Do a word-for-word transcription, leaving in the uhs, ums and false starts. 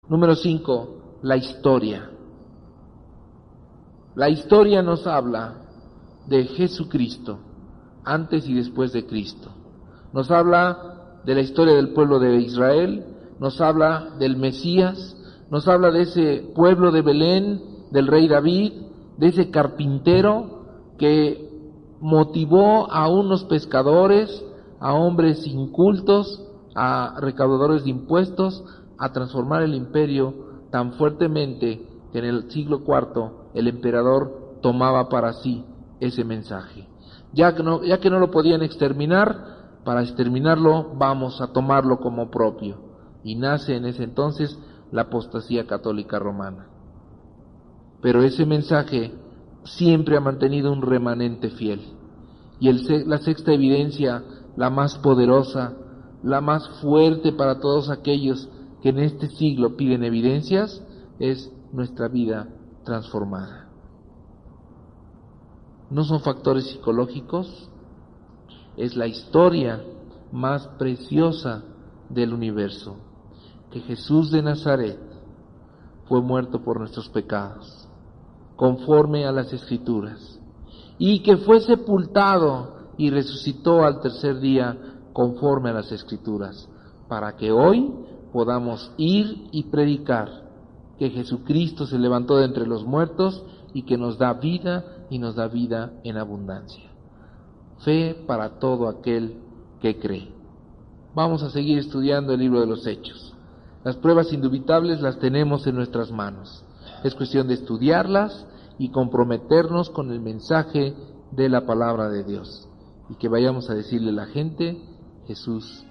Número cinco, la historia. La historia nos habla de Jesucristo, antes y después de Cristo. Nos habla de la historia del pueblo de Israel, nos habla del Mesías, nos habla de ese pueblo de Belén, del rey David, de ese carpintero que motivó a unos pescadores, a hombres incultos, a recaudadores de impuestos, a transformar el imperio tan fuertemente que en el siglo cuarto el emperador tomaba para sí ese mensaje. Ya que no, ya que no lo podían exterminar, para exterminarlo vamos a tomarlo como propio. Y nace en ese entonces la apostasía católica romana. Pero ese mensaje siempre ha mantenido un remanente fiel. Y el, la sexta evidencia, la más poderosa, la más fuerte para todos aquellos que en este siglo piden evidencias, es nuestra vida transformada. No son factores psicológicos, es la historia más preciosa del universo, que Jesús de Nazaret fue muerto por nuestros pecados, conforme a las Escrituras, y que fue sepultado y resucitó al tercer día, conforme a las Escrituras, para que hoy podamos ir y predicar que Jesucristo se levantó de entre los muertos y que nos da vida y nos da vida en abundancia. Fe para todo aquel que cree. Vamos a seguir estudiando el libro de los Hechos. Las pruebas indubitables las tenemos en nuestras manos. Es cuestión de estudiarlas y comprometernos con el mensaje de la palabra de Dios. Y que vayamos a decirle a la gente, Jesús